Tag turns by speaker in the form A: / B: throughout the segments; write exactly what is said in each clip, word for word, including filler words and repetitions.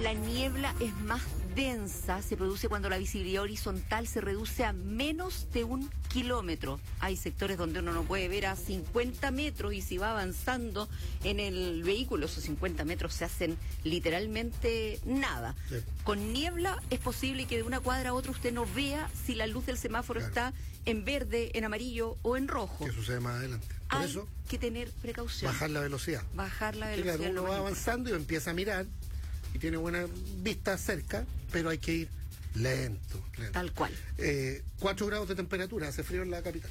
A: La niebla es más densa, se produce cuando la visibilidad horizontal se reduce a menos de un kilómetro. Hay sectores donde uno no puede ver a cincuenta metros y si va avanzando en el vehículo, esos cincuenta metros se hacen literalmente nada. Sí. Con niebla es posible que de una cuadra a otra usted no vea si la luz del semáforo claro. está en verde, en amarillo o en rojo.
B: ¿Qué sucede más adelante? Por
A: Hay
B: eso,
A: que tener precaución.
B: Bajar la velocidad.
A: Bajar la velocidad.
B: Claro, uno va avanzando y empieza a mirar y tiene buena vista cerca, pero hay que ir lento. lento.
A: Tal cual.
B: Eh, cuatro grados de temperatura, hace frío en la capital.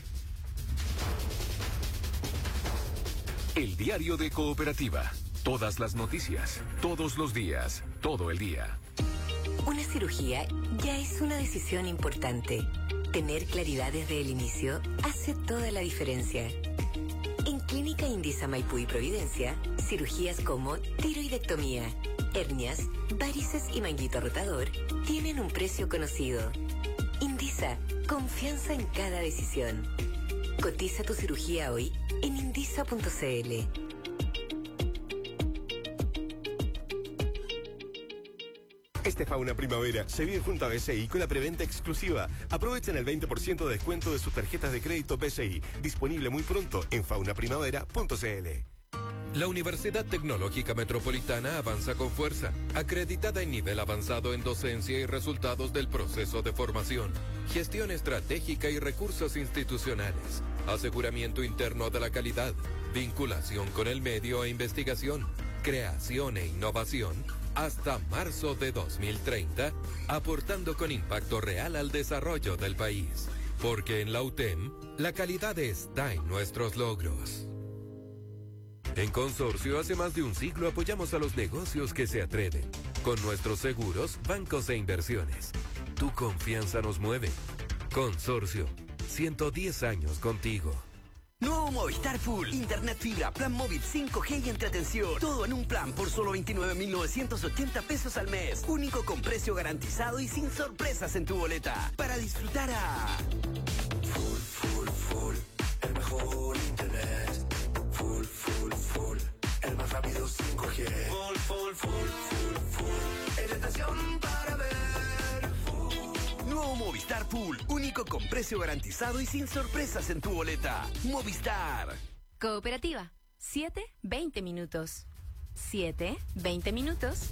C: El diario de Cooperativa. Todas las noticias, todos los días, todo el día.
D: Una cirugía ya es una decisión importante. Tener claridad desde el inicio hace toda la diferencia. En Clínica Indisa Maipú y Providencia, cirugías como tiroidectomía, hernias, varices y manguito rotador tienen un precio conocido. Indisa, confianza en cada decisión. Cotiza tu cirugía hoy en indisa punto cl.
E: Este Fauna Primavera se vive junto a B C I con la preventa exclusiva. Aprovechen el veinte por ciento de descuento de sus tarjetas de crédito B C I. Disponible muy pronto en fauna primavera punto cl.
F: La Universidad Tecnológica Metropolitana avanza con fuerza, acreditada en nivel avanzado en docencia y resultados del proceso de formación, gestión estratégica y recursos institucionales, aseguramiento interno de la calidad, vinculación con el medio e investigación, creación e innovación, hasta marzo de dos mil treinta, aportando con impacto real al desarrollo del país. Porque en la U T E M, la calidad está en nuestros logros. En Consorcio, hace más de un siglo apoyamos a los negocios que se atreven. Con nuestros seguros, bancos e inversiones. Tu confianza nos mueve. Consorcio, ciento diez años contigo.
G: Nuevo Movistar Full. Internet fibra, plan móvil cinco G y entretención. Todo en un plan por solo veintinueve mil novecientos ochenta pesos al mes. Único con precio garantizado y sin sorpresas en tu boleta. Para disfrutar a...
H: Full, full, full. El mejor internet. Full, full, full. El más rápido cinco G. Full, full, full, full, full. Entretención para ver.
G: Nuevo Movistar Full, único con precio garantizado y sin sorpresas en tu boleta. Movistar.
I: Cooperativa, siete, veinte minutos. siete, veinte minutos.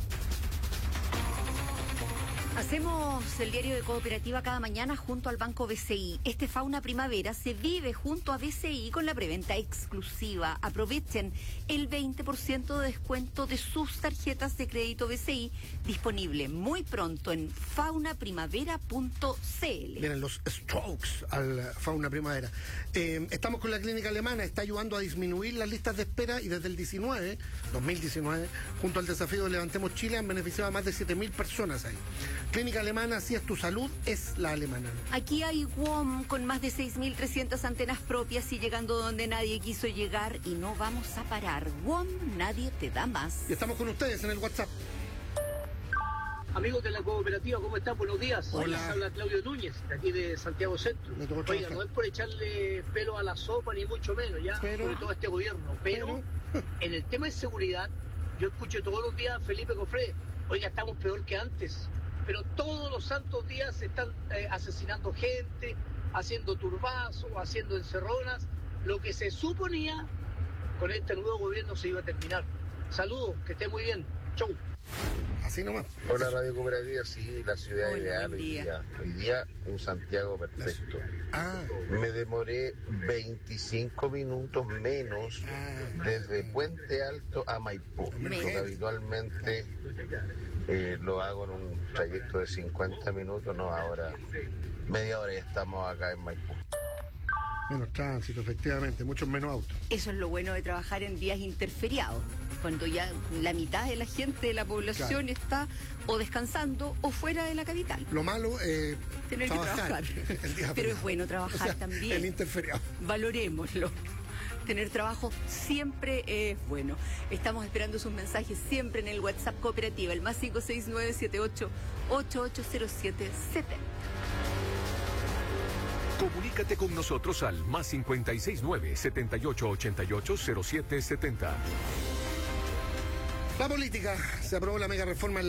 A: Hacemos el diario de Cooperativa cada mañana junto al Banco B C I. Este Fauna Primavera se vive junto a B C I con la preventa exclusiva. Aprovechen el veinte por ciento de descuento de sus tarjetas de crédito B C I, disponible muy pronto en fauna primavera punto cl.
B: Vienen los strokes al Fauna Primavera. Eh, estamos con la clínica alemana, está ayudando a disminuir las listas de espera y desde el diecinueve, dos mil diecinueve, junto al desafío de Levantemos Chile, han beneficiado a más de siete mil personas ahí. Clínica Alemana, así es tu salud, es la alemana.
A: Aquí hay W O M con más de seis mil trescientas antenas propias y llegando donde nadie quiso llegar y no vamos a parar. W O M, nadie te da más.
B: Y estamos con ustedes en el WhatsApp.
J: Amigos de la cooperativa, ¿cómo están? Buenos días.
B: Hola.
J: Les habla Claudio Núñez, de aquí de Santiago Centro. Oiga, no es por echarle pelo a la sopa, ni mucho menos, ya,
B: pero,
J: sobre todo este gobierno. Pero, pero en el tema de seguridad, yo escucho todos los días a Felipe Cofré, oiga, estamos peor que antes. Pero todos los santos días se están eh, asesinando gente, haciendo turbazos, haciendo encerronas. Lo que se suponía con este nuevo gobierno se iba a terminar. Saludos, que esté muy bien. Chau.
B: Así nomás.
K: Hola Radio Cooperativa, sí, la ciudad
A: Hola,
K: ideal hoy
A: día.
K: día. Hoy día un Santiago perfecto.
B: Ah.
K: Me demoré veinticinco minutos menos
B: ah.
K: desde Puente Alto a Maipú. Porque habitualmente eh, lo hago en un trayecto de cincuenta minutos, no, ahora media hora ya estamos acá en Maipú.
B: Menos tránsito, efectivamente, muchos menos autos.
A: Eso es lo bueno de trabajar en días interferiados, cuando ya la mitad de la gente de la población claro. está o descansando o fuera de la capital.
B: Lo malo es eh,
A: tener
B: trabajar,
A: que trabajar.
B: El día
A: Pero es bueno trabajar o sea, también.
B: El interferiado.
A: Valorémoslo. Tener trabajo siempre es bueno. Estamos esperando sus mensajes siempre en el WhatsApp Cooperativa, el más cinco seis nueve siete ocho ocho ocho cero siete siete.
C: Comunícate con nosotros al más cincuenta y seis nueve setenta y ocho ochenta y ocho cero siete setenta.
B: La política, se aprobó la mega reforma en